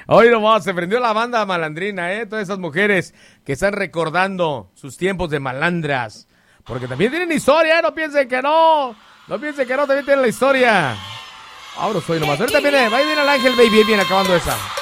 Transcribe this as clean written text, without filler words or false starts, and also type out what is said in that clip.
Hoy nomás se prendió la banda malandrina, todas esas mujeres que están recordando sus tiempos de malandras. Porque también tienen historia, no piensen que no. No piensen que no, también tienen la historia. Ahora soy nomás. Ahorita viene, va a ir el Ángel Baby, viene acabando esa.